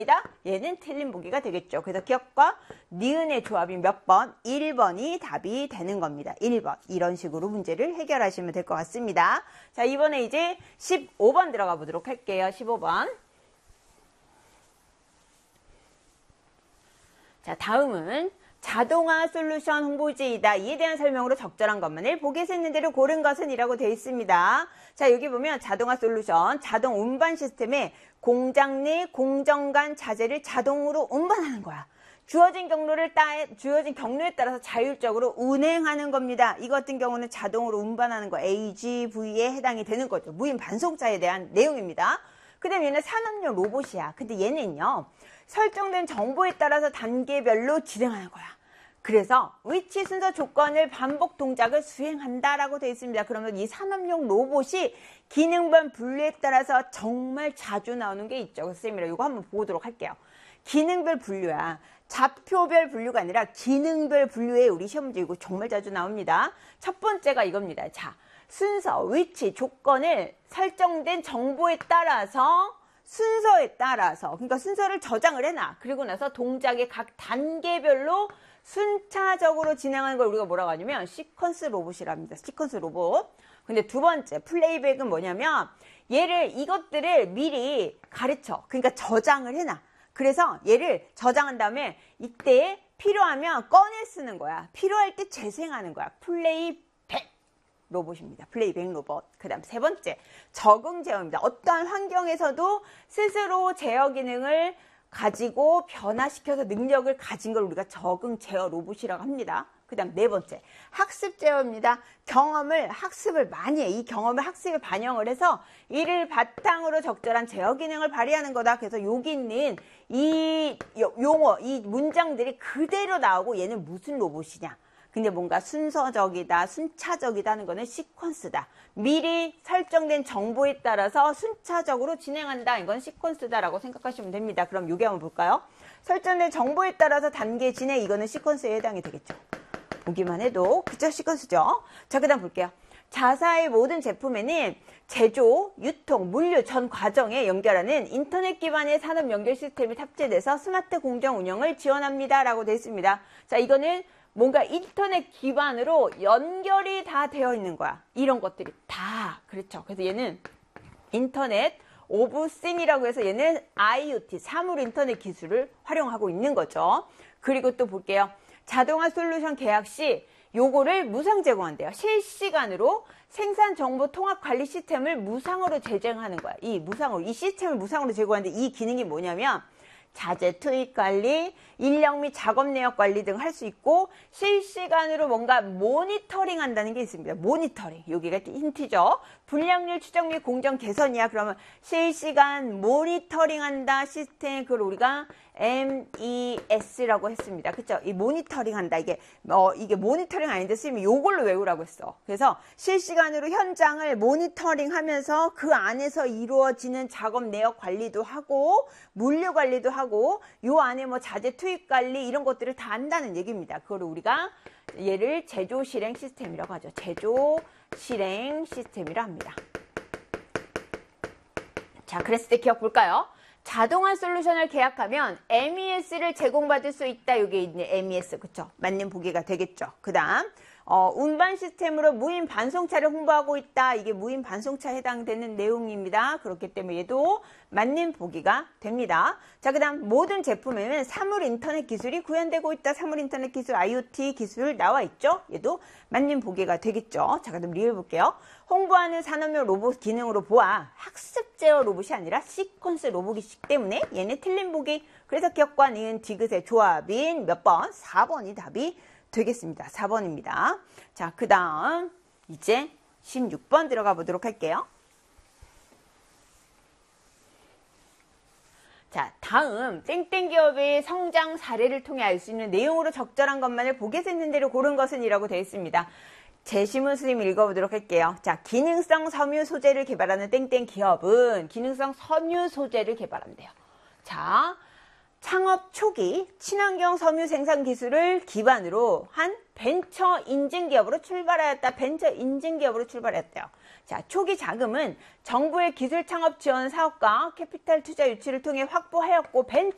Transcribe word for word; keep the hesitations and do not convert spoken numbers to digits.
얘는 틀린 보기가 되겠죠. 그래서 기억과 니은의 조합이 몇 번? 일 번이 답이 되는 겁니다. 일 번. 이런 식으로 문제를 해결하시면 될 것 같습니다. 자, 이번에 이제 십오 번 들어가 보도록 할게요. 십오 번. 자, 다음은 자동화 솔루션 홍보지이다. 이에 대한 설명으로 적절한 것만을 보기에서 있는 대로 고른 것은 이라고 되어 있습니다. 자, 여기 보면 자동화 솔루션, 자동 운반 시스템에 공장 내 공정 간 자재를 자동으로 운반하는 거야. 주어진 경로를 따, 주어진 경로에 따라서 자율적으로 운행하는 겁니다. 이 같은 경우는 자동으로 운반하는 거 에이지브이에 해당이 되는 거죠. 무인 반송차에 대한 내용입니다. 그 다음에 얘는 산업용 로봇이야. 근데 얘는요, 설정된 정보에 따라서 단계별로 진행하는 거야. 그래서 위치 순서 조건을 반복 동작을 수행한다라고 되어 있습니다. 그러면 이 산업용 로봇이 기능별 분류에 따라서 정말 자주 나오는 게 있죠. 선생님이랑 이거 한번 보도록 할게요. 기능별 분류야. 좌표별 분류가 아니라 기능별 분류에 우리 시험 문제 이거 정말 자주 나옵니다. 첫 번째가 이겁니다. 자, 순서, 위치, 조건을 설정된 정보에 따라서 순서에 따라서, 그러니까 순서를 저장을 해놔. 그리고 나서 동작의 각 단계별로 순차적으로 진행하는 걸 우리가 뭐라고 하냐면 시퀀스 로봇이랍니다. 시퀀스 로봇. 근데 두 번째 플레이백은 뭐냐면 얘를 이것들을 미리 가르쳐. 그러니까 저장을 해놔. 그래서 얘를 저장한 다음에 이때 필요하면 꺼내 쓰는 거야. 필요할 때 재생하는 거야. 플레이백 로봇입니다. 플레이백 로봇. 그 다음 세 번째, 적응 제어입니다. 어떠한 환경에서도 스스로 제어 기능을 가지고 변화시켜서 능력을 가진 걸 우리가 적응 제어 로봇이라고 합니다. 그 다음 네 번째, 학습 제어입니다. 경험을, 학습을 많이 해. 이 경험을 학습에 반영을 해서 이를 바탕으로 적절한 제어 기능을 발휘하는 거다. 그래서 여기 있는 이 용어, 이 문장들이 그대로 나오고 얘는 무슨 로봇이냐. 근데 뭔가 순서적이다, 순차적이다 하는 거는 시퀀스다. 미리 설정된 정보에 따라서 순차적으로 진행한다. 이건 시퀀스다라고 생각하시면 됩니다. 그럼 요게 한번 볼까요? 설정된 정보에 따라서 단계 진행, 이거는 시퀀스에 해당이 되겠죠. 보기만 해도 그죠? 시퀀스죠. 자, 그 다음 볼게요. 자사의 모든 제품에는 제조, 유통, 물류 전 과정에 연결하는 인터넷 기반의 산업 연결 시스템이 탑재돼서 스마트 공정 운영을 지원합니다. 라고 되어 있습니다. 자, 이거는 뭔가 인터넷 기반으로 연결이 다 되어 있는 거야. 이런 것들이 다. 그렇죠. 그래서 얘는 인터넷 오브 싱이라고 해서 얘는 아이오티, 사물 인터넷 기술을 활용하고 있는 거죠. 그리고 또 볼게요. 자동화 솔루션 계약 시 요거를 무상 제공한대요. 실시간으로 생산 정보 통합 관리 시스템을 무상으로 제공하는 거야. 이 무상으로, 이 시스템을 무상으로 제공하는데 이 기능이 뭐냐면 자재 투입 관리, 인력 및 작업 내역 관리 등 할 수 있고 실시간으로 뭔가 모니터링 한다는 게 있습니다. 모니터링. 여기가 힌트죠. 불량률 추적 및 공정 개선이야. 그러면 실시간 모니터링 한다 시스템, 그걸 우리가 엠이에스라고 했습니다. 그쵸? 이 모니터링 한다. 이게, 어, 이게 모니터링 아닌데 쓰면 요걸로 외우라고 했어. 그래서 실시간으로 현장을 모니터링 하면서 그 안에서 이루어지는 작업 내역 관리도 하고, 물류 관리도 하고, 요 안에 뭐 자재 투입 관리 이런 것들을 다 한다는 얘기입니다. 그걸 우리가 얘를 제조 실행 시스템이라고 하죠. 제조 실행 시스템이라 합니다. 자, 그랬을 때 기억 볼까요? 자동화 솔루션을 계약하면 엠이에스를 제공받을 수 있다. 여기 있는 엠이에스, 그쵸? 맞는 보기가 되겠죠. 그 다음, 어, 운반 시스템으로 무인 반송차를 홍보하고 있다. 이게 무인 반송차에 해당되는 내용입니다. 그렇기 때문에 얘도 맞는 보기가 됩니다. 자, 그 다음, 모든 제품에는 사물 인터넷 기술이 구현되고 있다. 사물 인터넷 기술, 아이오티 기술 나와 있죠? 얘도 맞는 보기가 되겠죠. 자, 그 다음 리뷰 볼게요. 홍보하는 산업용 로봇 기능으로 보아 학습 제어 로봇이 아니라 시퀀스 로봇이기 때문에 얘는 틀린 보기. 그래서 기억과 니은 디귿의 조합인 몇 번? 사 번이 답이 되겠습니다. 사 번입니다. 자, 그 다음 이제 십육 번 들어가 보도록 할게요. 자, 다음 땡땡 기업의 성장 사례를 통해 알 수 있는 내용으로 적절한 것만을 보기에서 있는 대로 고른 것은 이라고 되어 있습니다. 제시문 선생님 읽어보도록 할게요. 자, 기능성 섬유 소재를 개발하는 땡땡 기업은 기능성 섬유 소재를 개발한대요. 자, 창업 초기 친환경 섬유 생산 기술을 기반으로 한 벤처 인증 기업으로 출발하였다. 벤처 인증 기업으로 출발했대요. 자, 초기 자금은 정부의 기술 창업 지원 사업과 캐피탈 투자 유치를 통해 확보하였고 벤처